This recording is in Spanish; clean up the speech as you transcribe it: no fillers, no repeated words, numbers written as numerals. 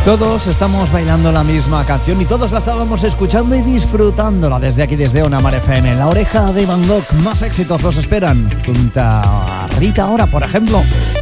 Todos estamos bailando la misma canción y todos la estábamos escuchando y disfrutándola desde aquí, desde Ona Mar FM. La Oreja de Van Gogh, más éxitos los esperan. Junto a Rita Ora, por ejemplo.